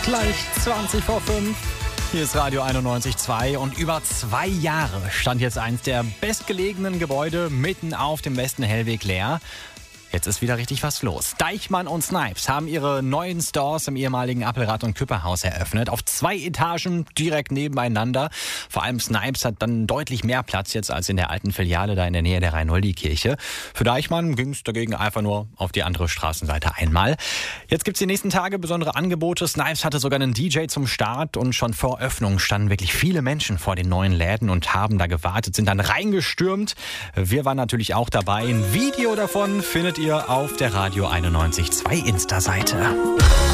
Gleich 20 vor 5. Hier ist Radio 91.2 und über 2 Jahre stand jetzt eins der bestgelegenen Gebäude mitten auf dem Westen-Hellweg leer. Jetzt ist wieder richtig was los. Deichmann und Snipes haben ihre neuen Stores im ehemaligen Appelrad- und Küpperhaus eröffnet. Auf 2 Etagen direkt nebeneinander. Vor allem Snipes hat dann deutlich mehr Platz jetzt als in der alten Filiale da in der Nähe der Reinoldi-Kirche. Für Deichmann ging es dagegen einfach nur auf die andere Straßenseite einmal. Jetzt gibt es die nächsten Tage besondere Angebote. Snipes hatte sogar einen DJ zum Start und schon vor Öffnung standen wirklich viele Menschen vor den neuen Läden und haben da gewartet, sind dann reingestürmt. Wir waren natürlich auch dabei. Ein Video davon findet ihr auf der Radio 91.2 Insta-Seite.